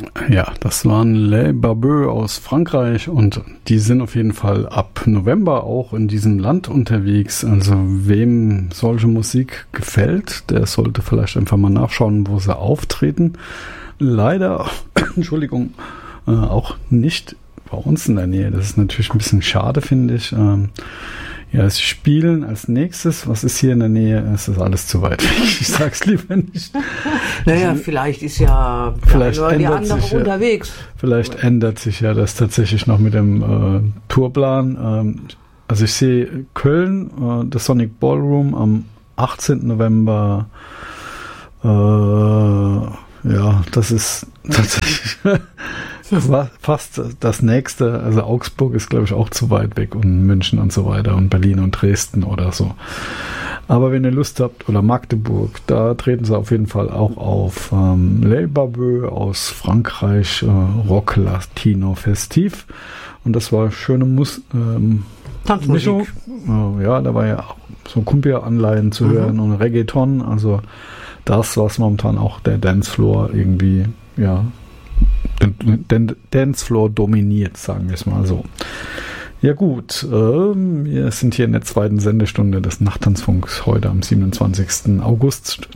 Ja, das waren Les Barbeux aus Frankreich und die sind auf jeden Fall ab November auch in diesem Land unterwegs. Also wem solche Musik gefällt, der sollte vielleicht einfach mal nachschauen, wo sie auftreten. Leider, Entschuldigung, auch nicht bei uns in der Nähe. Das ist natürlich ein bisschen schade, finde ich. Ja, sie spielen als nächstes, was ist hier in der Nähe? Es ist alles zu weit weg. Ich sag's lieber nicht. Naja, vielleicht ist ja vielleicht die andere unterwegs. Vielleicht ändert sich ja das tatsächlich noch mit dem Tourplan. Also ich sehe Köln, das Sonic Ballroom am 18. November. Ja, das ist tatsächlich fast das nächste. Also Augsburg ist, glaube ich, auch zu weit weg und München und so weiter und Berlin und Dresden oder so. Aber wenn ihr Lust habt, oder Magdeburg, da treten sie auf jeden Fall auch auf. Les Barbeux aus Frankreich, Rock Latino Festiv. Und das war schöne Mischung. Ja, da war ja auch so Kumbia-Anleihen zu hören und Reggaeton. Also das, was momentan auch der Dancefloor irgendwie, ja, den Dancefloor dominiert, sagen wir es mal so. Ja gut, wir sind hier in der zweiten Sendestunde des Nachttanzfunks heute am 27. August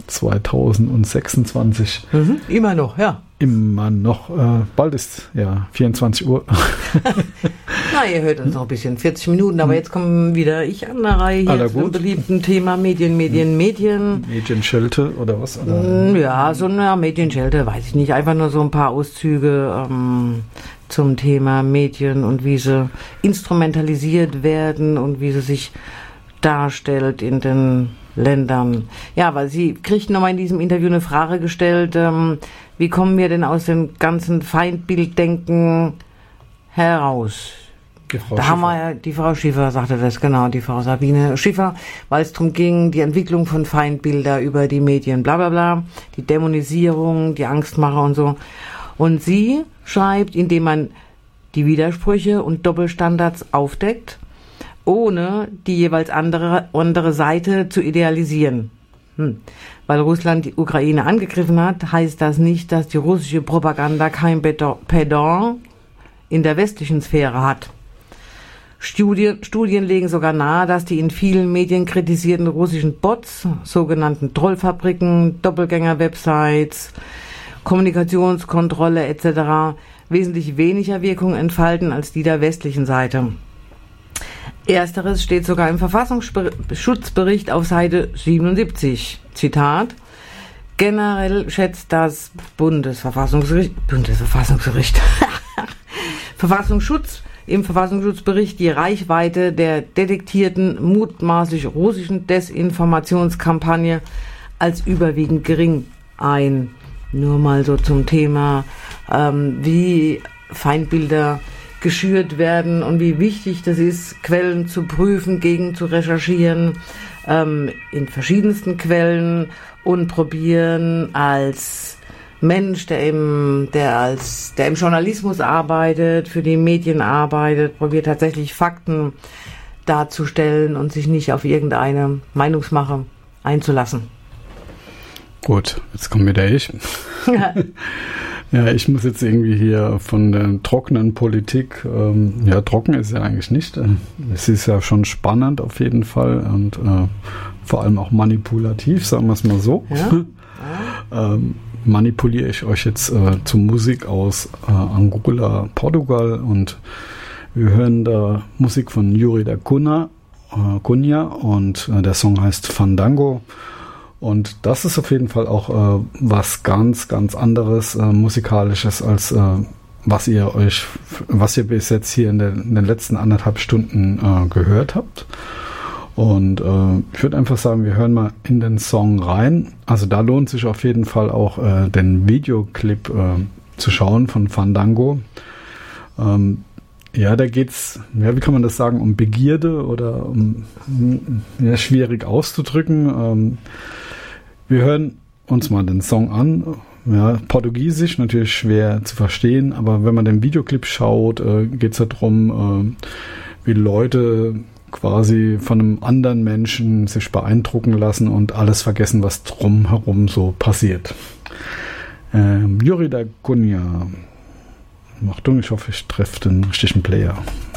2026. Immer noch, ja. Immer noch. Bald ist ja 24 Uhr. Na, ihr hört uns noch ein bisschen, 40 Minuten, aber jetzt kommen wieder ich an der Reihe hier zu dem beliebten Thema Medien. Medienschelte oder was? Oder? Ja, so eine Medienschelte, weiß ich nicht. Einfach nur so ein paar Auszüge zum Thema Medien und wie sie instrumentalisiert werden und wie sie sich darstellt in den Ländern. Ja, weil sie kriegt nochmal in diesem Interview eine Frage gestellt, wie kommen wir denn aus dem ganzen Feindbilddenken heraus? Da haben wir ja, die Frau Schiffer sagte das, genau, die Frau Sabine Schiffer, weil es darum ging, die Entwicklung von Feindbilder über die Medien, bla bla bla, die Dämonisierung, die Angstmacher und so. Und sie schreibt, indem man die Widersprüche und Doppelstandards aufdeckt, ohne die jeweils andere Seite zu idealisieren. Weil Russland die Ukraine angegriffen hat, heißt das nicht, dass die russische Propaganda kein Pendant in der westlichen Sphäre hat. Studien legen sogar nahe, dass die in vielen Medien kritisierten russischen Bots, sogenannten Trollfabriken, Doppelgänger-Websites, Kommunikationskontrolle etc. wesentlich weniger Wirkung entfalten als die der westlichen Seite. Ersteres steht sogar im Verfassungsschutzbericht auf Seite 77. Zitat: Generell schätzt das Bundesverfassungsgericht Verfassungsschutz im Verfassungsschutzbericht die Reichweite der detektierten mutmaßlich russischen Desinformationskampagne als überwiegend gering ein. Nur mal so zum Thema, wie Feindbilder geschürt werden und wie wichtig das ist, Quellen zu prüfen, gegen zu recherchieren, in verschiedensten Quellen und probieren als Mensch, der im Journalismus arbeitet, für die Medien arbeitet, probiert tatsächlich Fakten darzustellen und sich nicht auf irgendeine Meinungsmache einzulassen. Gut, jetzt kommt wieder ich. Ja, ich muss jetzt irgendwie hier von der trockenen Politik, ja, trocken ist ja eigentlich nicht. Es ist ja schon spannend auf jeden Fall und vor allem auch manipulativ, sagen wir es mal so. Ja? Manipuliere ich euch jetzt zu Musik aus Angola, Portugal, und wir hören da Musik von Yuri da Cunha und der Song heißt Fandango. Und das ist auf jeden Fall auch was ganz, ganz anderes musikalisches als was ihr bis jetzt hier in den letzten 1,5 Stunden gehört habt. Und ich würde einfach sagen, wir hören mal in den Song rein. Also da lohnt sich auf jeden Fall auch den Videoclip zu schauen von Fandango. Ja, da geht's, ja, wie kann man das sagen, um Begierde oder ja, schwierig auszudrücken. Wir hören uns mal den Song an. Ja, Portugiesisch natürlich schwer zu verstehen, aber wenn man den Videoclip schaut, geht es darum, wie Leute quasi von einem anderen Menschen sich beeindrucken lassen und alles vergessen, was drumherum so passiert. Yuri Dagunia. Achtung, ich hoffe, ich treffe den richtigen Player.